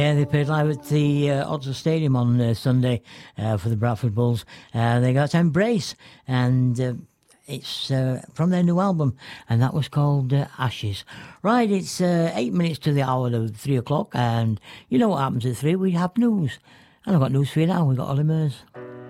Yeah, they played live at the Oxford Stadium on Sunday for the Bradford Bulls. They got Embrace, and it's from their new album, and that was called Ashes. Right, it's 8 minutes to the hour of 3 o'clock, and you know what happens at 3? We have news. And I've got news for you now. We've got Ollie Murs.